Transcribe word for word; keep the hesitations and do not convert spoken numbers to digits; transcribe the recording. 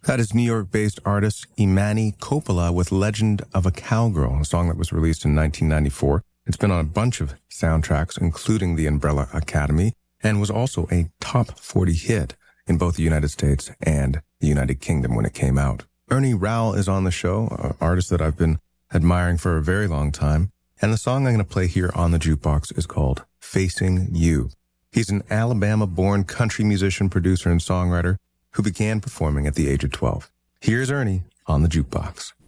That is New York-based artist Imani Coppola with Legend of a Cowgirl, a song that was released in nineteen ninety-four. It's been on a bunch of soundtracks, including The Umbrella Academy, and was also a top forty hit in both the United States and the United Kingdom when it came out. Ernie Rowell is on the show, an artist that I've been admiring for a very long time, and the song I'm going to play here on the jukebox is called Facing You. He's an Alabama-born country musician, producer, and songwriter who began performing at the age of twelve. Here's Ernie on the jukebox.